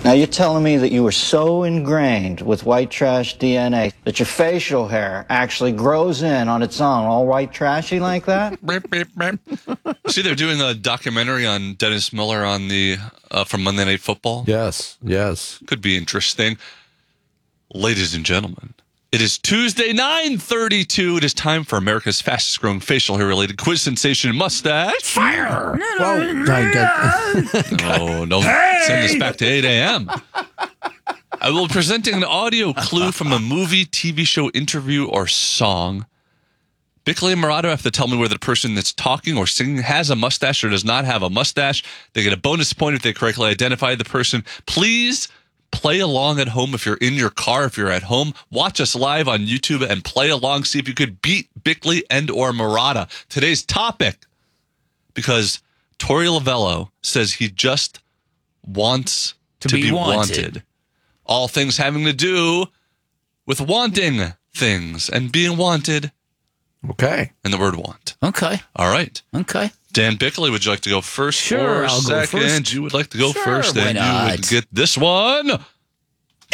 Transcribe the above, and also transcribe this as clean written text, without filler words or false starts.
Now you're telling me that you were so ingrained with white trash DNA that your facial hair actually grows in on its own, all white trashy like that? See, they're doing a documentary on Dennis Miller on the from Monday Night Football. Yes. Could be interesting. Ladies and gentlemen, it is Tuesday, 9:32. It is time for America's fastest growing facial hair related quiz sensation, Mustache Fire. Whoa. Oh, no. Send us back to 8 a.m. I will be presenting an audio clue from a movie, TV show, interview, or song. Bickley and Murata have to tell me whether the person that's talking or singing has a mustache or does not have a mustache. They get a bonus point if they correctly identify the person. Please play along at home if you're in your car, if you're at home. Watch us live on YouTube and play along. See if you could beat Bickley and or Murata. Today's topic, because Tori Lavello says he just wants to be wanted. All things having to do with wanting things and being wanted. Okay. And the word want. Okay. All right. Okay. Dan Bickley, would you like to go first Sure, or I'll go second? first. You would like to go Sure, first, why then you not? would get this one.